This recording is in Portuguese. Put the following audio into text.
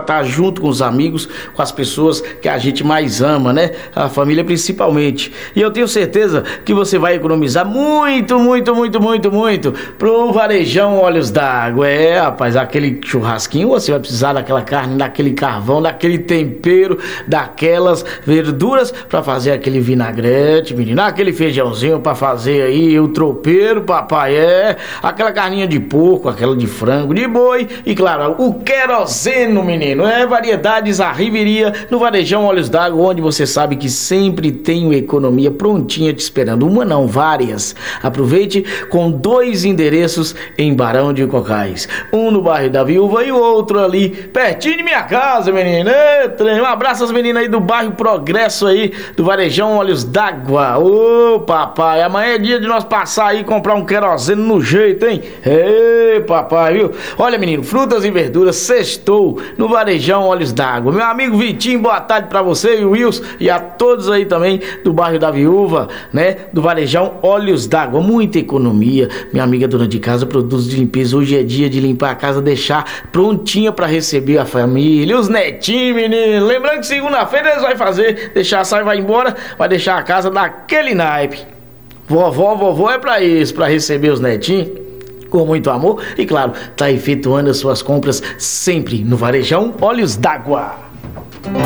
estar junto com os amigos, com as pessoas que a gente mais ama, né? A família principalmente. E eu tenho certeza que você vai economizar muito pro Varejão Olhos d'Água. É, rapaz, aquele churrasquinho, você vai precisar daquela carne, daquele carvão, daquele tempero, daquelas verduras para fazer aquele vinagrete, menino, aquele feijãozinho para fazer aí o tropeiro, papai, aquela carninha de porco, aquela de frango, de boi e, claro, o queroseno, menino. Variedades à Riveria, no Varejão Olhos d'Água, onde você sabe que sempre tem economia prontinha te esperando. Uma não, várias. Aproveite com 2 endereços em Barão de Cocais. Um no bairro da Viúva e o outro ali pertinho de minha casa, menino. Um abraço às meninas aí do bairro Progresso aí, do Varejão Olhos d'Água. Ô, papai, amanhã é dia de nós passar aí e comprar um querosene no jeito, hein? Ei, papai, viu? Olha, menino, frutas e verduras, sextou no Varejão Olhos d'Água. Meu amigo Vitinho, boa tarde pra você e o Wilson e a todos aí também do bairro da Viúva, né? Do Varejão Olhos d'Água. Muita economia. Minha amiga dona de casa, produtos de limpeza. Hoje é dia de limpar a casa, deixar prontinha pra receber a família, os netinhos, menino. Lembrando que segunda-feira eles vão fazer, deixar sai, vai embora, vai deixar a casa daquele naipe. Vovó é pra isso, pra receber os netinhos com muito amor e, claro, tá efetuando as suas compras sempre no Varejão Olhos d'Água.